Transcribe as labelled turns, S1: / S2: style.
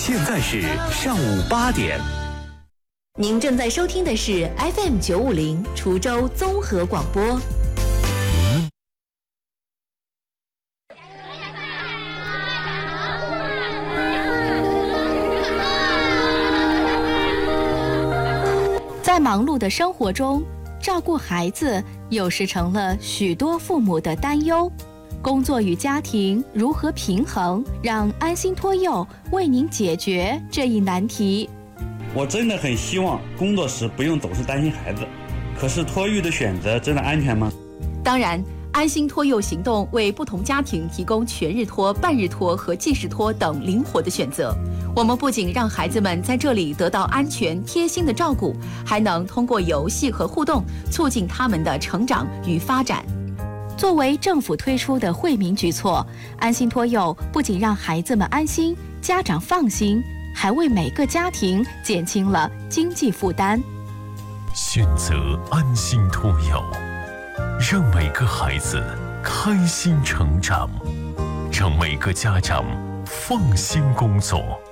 S1: 现在是上午8点。
S2: 您正在收听的是 FM 950滁州综合广播。在忙碌的生活中，照顾孩子有时成了许多父母的担忧。工作与家庭如何平衡？让安心托幼为您解决这一难题。
S3: 我真的很希望工作时不用总是担心孩子，可是托育的选择真的安全吗？
S2: 当然，安心托幼行动为不同家庭提供全日托、半日托和即时托等灵活的选择。我们不仅让孩子们在这里得到安全贴心的照顾，还能通过游戏和互动促进他们的成长与发展。作为政府推出的惠民举措，安心托幼不仅让孩子们安心，家长放心，还为每个家庭减轻了经济负担。
S4: 选择安心托幼，让每个孩子开心成长，让每个家长放心工作。